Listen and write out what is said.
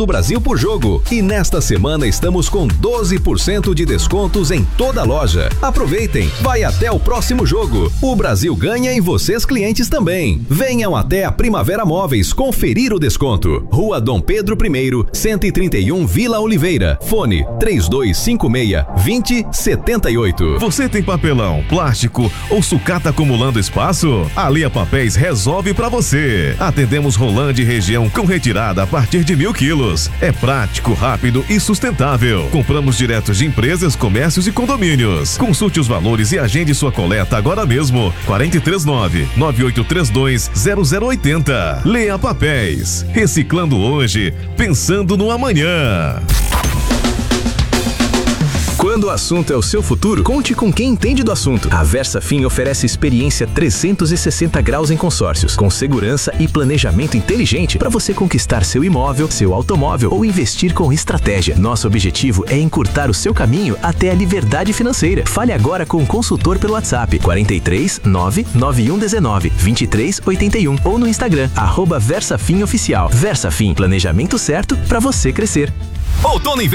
do Brasil por jogo. E nesta semana estamos com 12% de descontos em toda a loja. Aproveitem, vai até o próximo jogo. O Brasil ganha e vocês clientes também. Venham até a Primavera Móveis conferir o desconto. Rua Dom Pedro I, 131 Vila Oliveira. Fone 3256-2078. Você tem papelão, plástico ou sucata acumulando espaço? A Lea Papéis resolve pra você. Atendemos Rolândia e região com retirada a partir de 1.000 quilos. É prático, rápido e sustentável. Compramos direto de empresas, comércios e condomínios. Consulte os valores e agende sua coleta agora mesmo. 439-9832-0080. Lea Papéis. Reciclando hoje, pensando no amanhã. Quando o assunto é o seu futuro, conte com quem entende do assunto. A VersaFin oferece experiência 360 graus em consórcios, com segurança e planejamento inteligente para você conquistar seu imóvel, seu automóvel ou investir com estratégia. Nosso objetivo é encurtar o seu caminho até a liberdade financeira. Fale agora com o consultor pelo WhatsApp 43 99119 2381 ou no Instagram @VersaFinOficial. VersaFin, planejamento certo para você crescer. Outono